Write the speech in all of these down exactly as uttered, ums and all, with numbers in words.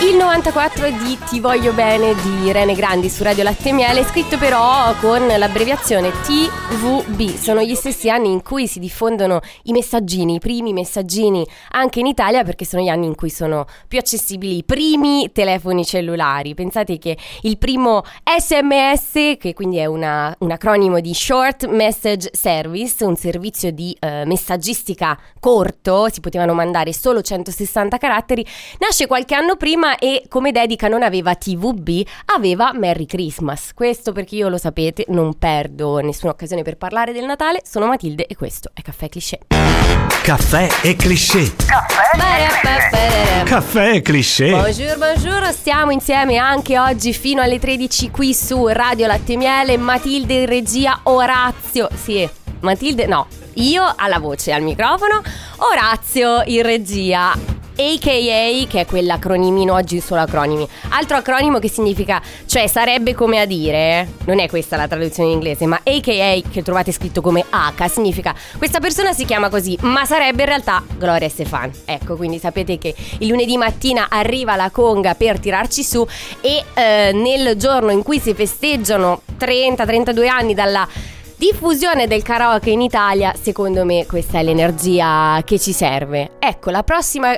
Il novantaquattro di Ti voglio bene di Rene Grandi su Radio Latte e Miele, scritto però con l'abbreviazione T V B. Sono gli stessi anni in cui si diffondono i messaggini, i primi messaggini anche in Italia, perché sono gli anni in cui sono più accessibili i primi telefoni cellulari. Pensate che il primo S M S, che quindi è una, un acronimo di Short Message Service, un servizio di eh, messaggistica corto, si potevano mandare solo centosessanta caratteri, nasce qualche anno prima e come dedica non aveva T V B, aveva Merry Christmas. Questo perché io, lo sapete, non perdo nessuna occasione per parlare del Natale. Sono Matilde e questo è Caffè Cliché. Caffè e Cliché. Caffè, Caffè e Cliché. Bonjour, bonjour, stiamo insieme anche oggi fino alle tredici qui su Radio Latte e Miele. Matilde in regia, Orazio, sì, Matilde, no, io alla voce, al microfono, Orazio in regia, A K A, che è quell'acronimino, oggi solo acronimi. Altro acronimo che significa, cioè sarebbe come a dire, non è questa la traduzione in inglese, ma A K A, che trovate scritto come H, significa questa persona si chiama così, ma sarebbe in realtà Gloria Estefan. Ecco, quindi sapete che il lunedì mattina arriva la conga per tirarci su e eh, nel giorno in cui si festeggiano trenta trentadue anni dalla diffusione del karaoke in Italia, secondo me questa è l'energia che ci serve. Ecco, la prossima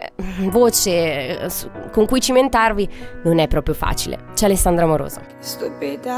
voce con cui cimentarvi non è proprio facile. C'è Alessandra Moroso. Stupida